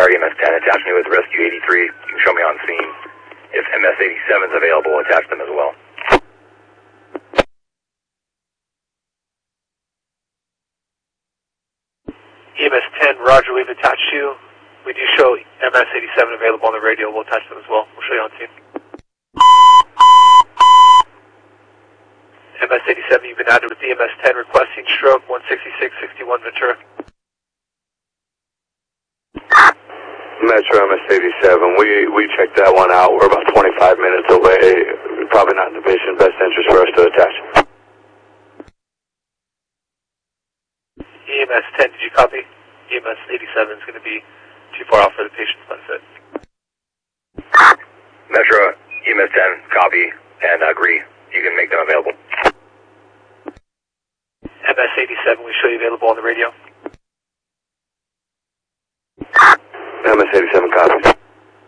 EMS 10, attach me with Rescue 83. You can show me on scene. If MS 87 is available, attach them as well. EMS 10, Roger, we've attached you. We do show MS 87 available on the radio. We'll attach them as well. We'll show you on scene. MS 87, you've been added with EMS 10 requesting stroke 16661 Ventura. Metro MS 87, we checked that one out. We're about 25 minutes away. Probably not in the patient's best interest for us to attach. EMS 10, did you copy? EMS 87 is going to be too far off for the patient's benefit. Metro EMS 10, copy and agree. You can make them available. MS 87, we show you available on the radio. MS 87 copies.